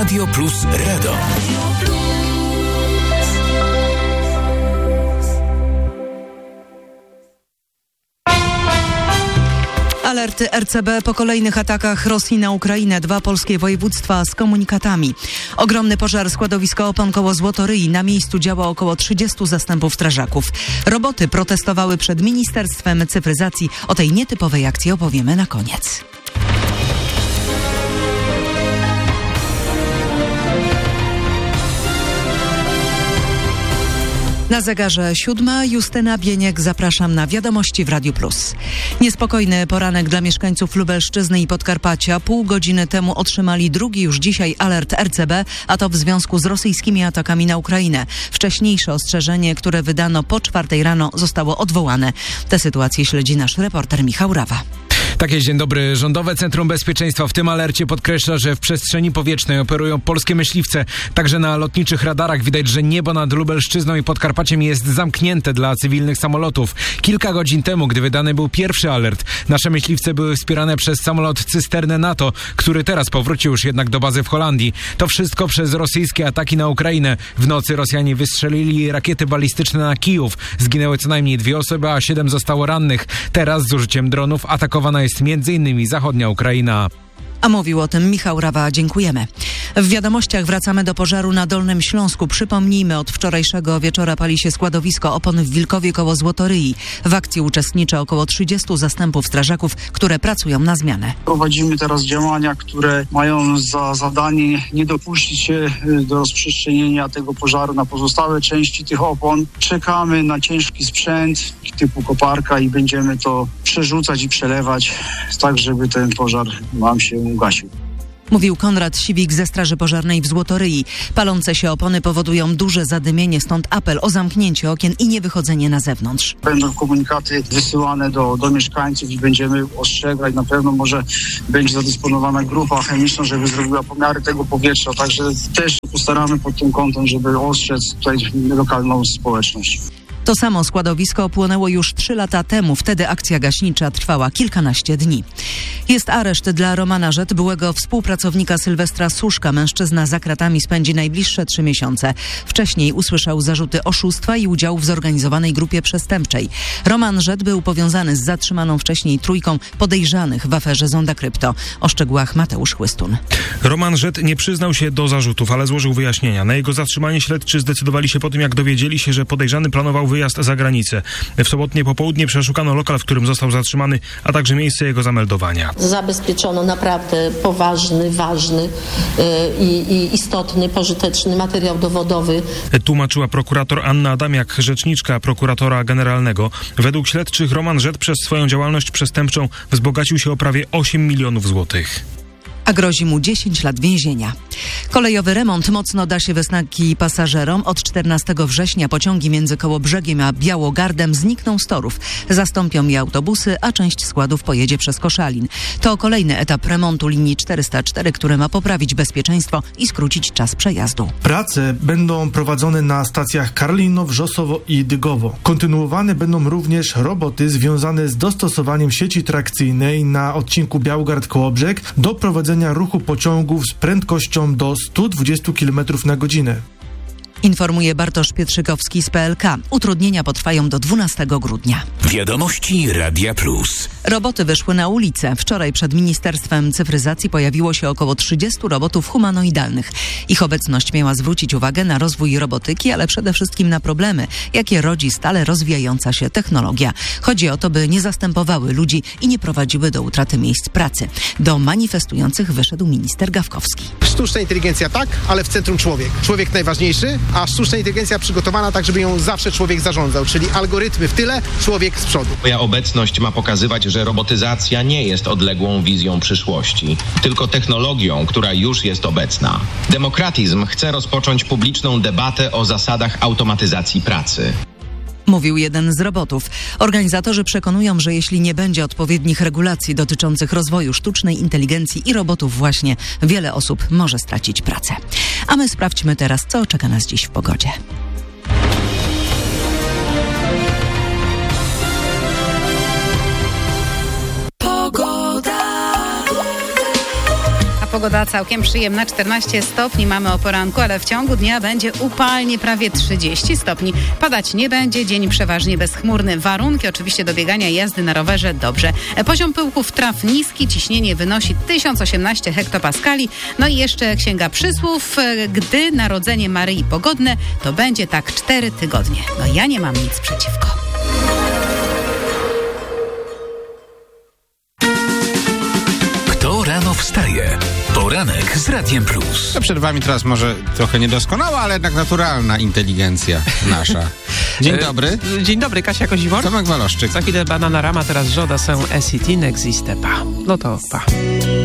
Radio Plus Radom. Alerty RCB po kolejnych atakach Rosji na Ukrainę. 2 polskie województwa z komunikatami. Ogromny pożar, składowisko opon koło Złotoryi. Na miejscu działa około 30 zastępów strażaków. Roboty protestowały przed Ministerstwem Cyfryzacji. O tej nietypowej akcji opowiemy na koniec. Na zegarze 7:00, Justyna Bieniek, zapraszam na wiadomości w Radiu Plus. Niespokojny poranek dla mieszkańców Lubelszczyzny i Podkarpacia. Pół godziny temu otrzymali drugi już dzisiaj alert RCB, a to w związku z rosyjskimi atakami na Ukrainę. Wcześniejsze ostrzeżenie, które wydano po 4:00 rano, zostało odwołane. Tę sytuację śledzi nasz reporter Michał Rawa. Tak jest, dzień dobry. Rządowe Centrum Bezpieczeństwa w tym alercie podkreśla, że w przestrzeni powietrznej operują polskie myśliwce. Także na lotniczych radarach widać, że niebo nad Lubelszczyzną i Podkarpaciem jest zamknięte dla cywilnych samolotów. Kilka godzin temu, gdy wydany był pierwszy alert, nasze myśliwce były wspierane przez samolot cysternę NATO, który teraz powrócił już jednak do bazy w Holandii. To wszystko przez rosyjskie ataki na Ukrainę. W nocy Rosjanie wystrzelili rakiety balistyczne na Kijów. Zginęły co najmniej 2 osoby, a 7 zostało rannych. Teraz z użyciem dronów atakowana jest m.in. zachodnia Ukraina. A mówił o tym Michał Rawa. Dziękujemy. W wiadomościach wracamy do pożaru na Dolnym Śląsku. Przypomnijmy, od wczorajszego wieczora pali się składowisko opon w Wilkowie koło Złotoryi. W akcji uczestniczy około 30 zastępów strażaków, które pracują na zmianę. Prowadzimy teraz działania, które mają za zadanie nie dopuścić się do rozprzestrzenienia tego pożaru na pozostałe części tych opon. Czekamy na ciężki sprzęt typu koparka i będziemy to przerzucać i przelewać, tak żeby ten pożar nam się ugasił. Mówił Konrad Siwik ze Straży Pożarnej w Złotoryi. Palące się opony powodują duże zadymienie, stąd apel o zamknięcie okien i niewychodzenie na zewnątrz. Będą komunikaty wysyłane do mieszkańców i będziemy ostrzegać. Na pewno może będzie zadysponowana grupa chemiczna, żeby zrobiła pomiary tego powietrza. Także też postaramy pod tym kątem, żeby ostrzec tutaj lokalną społeczność. To samo składowisko płonęło już 3 lata temu. Wtedy akcja gaśnicza trwała kilkanaście dni. Jest areszt dla Romana Rzet, byłego współpracownika Sylwestra Suszka. Mężczyzna za kratami spędzi najbliższe 3 miesiące. Wcześniej usłyszał zarzuty oszustwa i udziału w zorganizowanej grupie przestępczej. Roman Rzet był powiązany z zatrzymaną wcześniej trójką podejrzanych w aferze Zonda Krypto. O szczegółach Mateusz Chłystun. Roman Rzet nie przyznał się do zarzutów, ale złożył wyjaśnienia. Na jego zatrzymanie śledczy zdecydowali się po tym, jak dowiedzieli się, że podejrzany planował wyjazd za granicę. W sobotnie popołudnie przeszukano lokal, w którym został zatrzymany, a także miejsce jego zameldowania. Zabezpieczono naprawdę poważny, ważny i istotny, pożyteczny materiał dowodowy. Tłumaczyła prokurator Anna Adamiak, rzeczniczka prokuratora generalnego. Według śledczych Roman Rzet przez swoją działalność przestępczą wzbogacił się o prawie 8 milionów złotych. A grozi mu 10 lat więzienia. Kolejowy remont mocno da się we znaki pasażerom. Od 14 września pociągi między Kołobrzegiem a Białogardem znikną z torów. Zastąpią je autobusy, a część składów pojedzie przez Koszalin. To kolejny etap remontu linii 404, który ma poprawić bezpieczeństwo i skrócić czas przejazdu. Prace będą prowadzone na stacjach Karlino, Wrzosowo i Dygowo. Kontynuowane będą również roboty związane z dostosowaniem sieci trakcyjnej na odcinku Białogard-Kołobrzeg do prowadzenia ruchu pociągów z prędkością do 120 km na godzinę. Informuje Bartosz Pietrzykowski z PLK. Utrudnienia potrwają do 12 grudnia. Wiadomości Radia Plus. Roboty wyszły na ulicę. Wczoraj przed Ministerstwem Cyfryzacji pojawiło się około 30 robotów humanoidalnych. Ich obecność miała zwrócić uwagę na rozwój robotyki, ale przede wszystkim na problemy, jakie rodzi stale rozwijająca się technologia. Chodzi o to, by nie zastępowały ludzi i nie prowadziły do utraty miejsc pracy. Do manifestujących wyszedł minister Gawkowski. Sztuczna inteligencja tak, ale w centrum człowiek. Człowiek najważniejszy, a sztuczna inteligencja przygotowana tak, żeby ją zawsze człowiek zarządzał, czyli algorytmy w tyle, człowiek z przodu. Moja obecność ma pokazywać, że robotyzacja nie jest odległą wizją przyszłości, tylko technologią, która już jest obecna. Demokratyzm chce rozpocząć publiczną debatę o zasadach automatyzacji pracy. Mówił jeden z robotów. Organizatorzy przekonują, że jeśli nie będzie odpowiednich regulacji dotyczących rozwoju sztucznej inteligencji i robotów właśnie, wiele osób może stracić pracę. A my sprawdźmy teraz, co czeka nas dziś w pogodzie. pogoda całkiem przyjemna, 14 stopni mamy o poranku, ale w ciągu dnia będzie upalnie, prawie 30 stopni. Padać nie będzie, dzień przeważnie bezchmurny. Warunki oczywiście do biegania i jazdy na rowerze dobrze. Poziom pyłków traw niski, ciśnienie wynosi 1018 hektopaskali. No i jeszcze Księga Przysłów, gdy narodzenie Maryi pogodne, to będzie tak 4 tygodnie. No ja nie mam nic przeciwko. Kto rano wstaje? Poranek z Radiem Plus. To przed wami teraz może trochę niedoskonała, ale jednak naturalna inteligencja nasza. Dzień dobry. Dzień dobry, Kasia Koziwor. Tomek Waloszczyk. Za chwilę Bananarama, teraz Żoda są SET, n'existe pas. No to pa.